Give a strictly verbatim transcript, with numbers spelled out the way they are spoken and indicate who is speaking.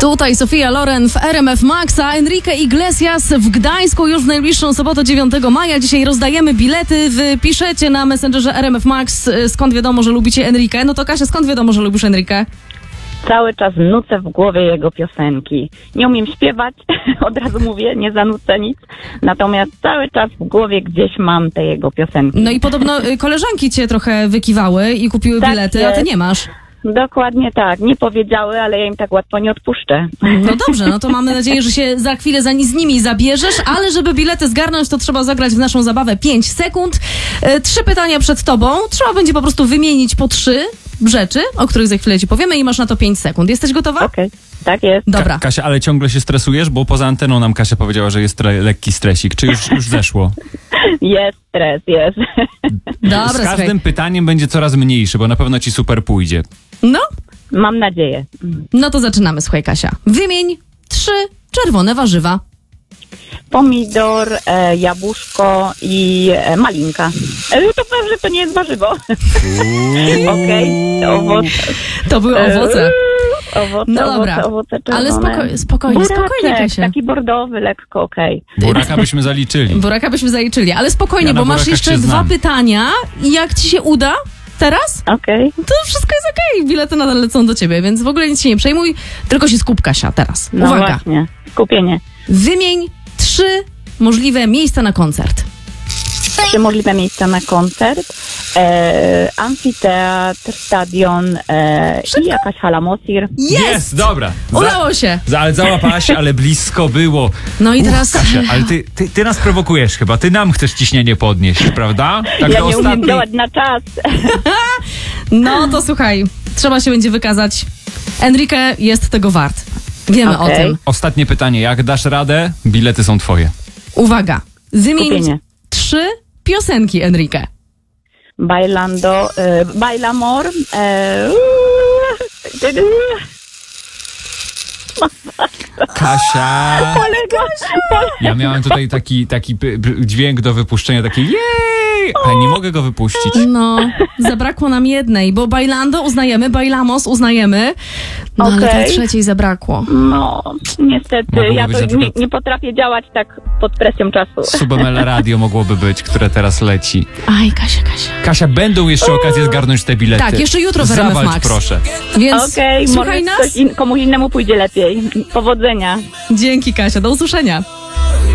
Speaker 1: Tutaj Sofia Loren w R M F Max, a Enrique Iglesias w Gdańsku już w najbliższą sobotę dziewiątego maja. Dzisiaj rozdajemy bilety. Wy piszecie na Messengerze R M F Max, skąd wiadomo, że lubicie Enrique. No to Kasia, skąd wiadomo, że lubisz Enrique?
Speaker 2: Cały czas nucę w głowie jego piosenki. Nie umiem śpiewać, od razu mówię, nie zanucę nic. Natomiast cały czas w głowie gdzieś mam te jego piosenki.
Speaker 1: No i podobno y, koleżanki cię trochę wykiwały i kupiły
Speaker 2: Tak
Speaker 1: bilety,
Speaker 2: jest.
Speaker 1: a ty nie masz.
Speaker 2: Dokładnie tak. Nie powiedziały, ale ja im tak łatwo nie odpuszczę.
Speaker 1: No dobrze, no to mamy nadzieję, że się za chwilę za, z nimi zabierzesz, ale żeby bilety zgarnąć, to trzeba zagrać w naszą zabawę pięć sekund. E, trzy pytania przed tobą. Trzeba będzie po prostu wymienić po trzy rzeczy, o których za chwilę ci powiemy i masz na to pięć sekund. Jesteś gotowa?
Speaker 2: Okej, okay. Tak jest.
Speaker 1: Dobra.
Speaker 3: Ka- Kasia, ale ciągle się stresujesz? Bo poza anteną nam Kasia powiedziała, że jest tre- lekki stresik. Czy już, już zeszło?
Speaker 2: Jest stres, jest.
Speaker 1: Dobra,
Speaker 3: Z każdym
Speaker 1: słuchaj.
Speaker 3: pytaniem będzie coraz mniejszy, bo na pewno ci super pójdzie.
Speaker 1: No,
Speaker 2: Mam nadzieję.
Speaker 1: no to zaczynamy, słuchaj Kasia. Wymień trzy czerwone warzywa.
Speaker 2: Pomidor, e, jabłuszko i e, malinka. E, to pewnie, że to nie jest warzywo. Okej, okay. Owoce.
Speaker 1: To były owoce.
Speaker 2: E, owoce,
Speaker 1: No
Speaker 2: owoce,
Speaker 1: dobra,
Speaker 2: owoce
Speaker 1: ale
Speaker 2: czerwone.
Speaker 1: spoko- spokojnie, spokojnie,
Speaker 2: Buraczek,
Speaker 1: Kasia.
Speaker 2: taki bordowy, lekko, okej.
Speaker 3: Buraka byśmy zaliczyli.
Speaker 1: Buraka byśmy zaliczyli, ale spokojnie,
Speaker 3: Ja na
Speaker 1: bo masz
Speaker 3: burakach
Speaker 1: jeszcze
Speaker 3: się
Speaker 1: dwa
Speaker 3: znam.
Speaker 1: pytania i jak ci się uda teraz,
Speaker 2: Okej.
Speaker 1: to wszystko jest okej. Bilety nadal lecą do ciebie, więc w ogóle nic się nie przejmuj, tylko się skup, Kasia, teraz.
Speaker 2: No
Speaker 1: Uwaga.
Speaker 2: właśnie, skupienie.
Speaker 1: Wymień trzy możliwe miejsca na koncert.
Speaker 2: Trzy możliwe miejsca na koncert. E, amfiteatr, stadion e, i jakaś hala Mosir.
Speaker 1: Jest!
Speaker 3: Dobra. Za-
Speaker 1: Udało się!
Speaker 3: za- Ale załapałaś, ale blisko było.
Speaker 1: No i teraz...
Speaker 3: Uch, Kasia, ale ty, ty, ty nas prowokujesz chyba. Ty nam chcesz ciśnienie podnieść, prawda? Tak
Speaker 2: Ja
Speaker 3: do
Speaker 2: nie umiem
Speaker 3: ostatniej...
Speaker 2: działać na czas.
Speaker 1: No to słuchaj, trzeba się będzie wykazać. Enrique jest tego wart. Wiemy
Speaker 2: Okej.
Speaker 1: o tym.
Speaker 3: Ostatnie pytanie. Jak dasz radę, bilety są twoje.
Speaker 1: Uwaga, wymień
Speaker 2: Skupienie.
Speaker 1: trzy piosenki Enrique.
Speaker 2: Bailando, e, Bailamor. E,
Speaker 3: Kasia...
Speaker 2: Kolega,
Speaker 3: Ja miałem tutaj taki, taki p- p- dźwięk do wypuszczenia, taki jej, ale nie mogę go wypuścić.
Speaker 1: No, zabrakło nam jednej, bo Bailando uznajemy, Bailamos uznajemy, no ale
Speaker 2: Okej.
Speaker 1: tej trzeciej zabrakło.
Speaker 2: No, niestety,
Speaker 3: Mogłoby
Speaker 2: ja
Speaker 3: być
Speaker 2: to
Speaker 3: na
Speaker 2: nie,
Speaker 3: przykład-
Speaker 2: nie potrafię działać tak pod presją czasu.
Speaker 3: Subemel Radio mogłoby być, które teraz leci.
Speaker 1: Aj, Kasia, Kasia.
Speaker 3: Kasia, będą jeszcze okazje zgarnąć te bilety.
Speaker 1: Tak, jeszcze jutro w R M F
Speaker 3: Zawalcz,
Speaker 1: Max.
Speaker 3: proszę.
Speaker 1: Więc
Speaker 2: Okej,
Speaker 1: słuchaj
Speaker 2: może
Speaker 1: nas.
Speaker 2: ktoś in, komuś innemu pójdzie lepiej. Powodzenia.
Speaker 1: Dzięki, Kasia, do usłyszenia.